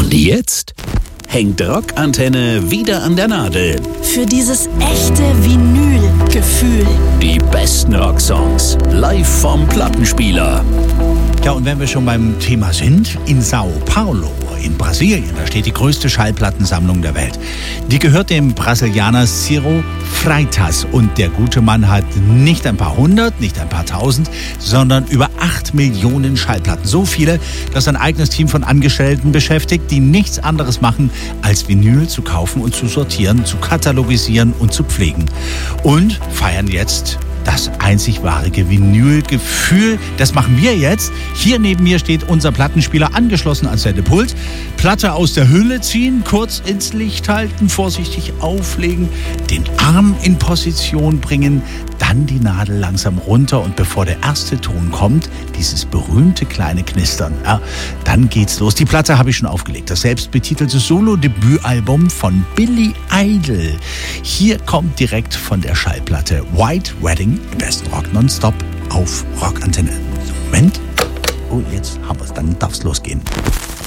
Und jetzt hängt Rockantenne wieder an der Nadel. Für dieses echte Vinyl-Gefühl. Die besten Rocksongs live vom Plattenspieler. Ja, und wenn wir schon beim Thema sind, in Sao Paulo in Brasilien, da steht die größte Schallplattensammlung der Welt. Die gehört dem Brasilianer Ciro Freitas und der gute Mann hat nicht ein paar hundert, nicht ein paar tausend, sondern über 8 Millionen Schallplatten. So viele, dass ein eigenes Team von Angestellten beschäftigt, die nichts anderes machen, als Vinyl zu kaufen und zu sortieren, zu katalogisieren und zu pflegen. Und feiern jetzt das einzig wahre Vinylgefühl. Das machen wir jetzt. Hier neben mir steht unser Plattenspieler, angeschlossen ans Sendepult. Platte aus der Hülle ziehen, kurz ins Licht halten, vorsichtig auflegen, den Arm in Position bringen, dann die Nadel langsam runter und bevor der erste Ton kommt, dieses berühmte kleine Knistern, ja, dann geht's los. Die Platte habe ich schon aufgelegt. Das selbstbetitelte Solo-Debütalbum von Billy Idol. Hier kommt direkt von der Schallplatte White Wedding, im besten Rock nonstop auf Rockantenne. Moment. Oh, jetzt haben wir es, dann darf's losgehen.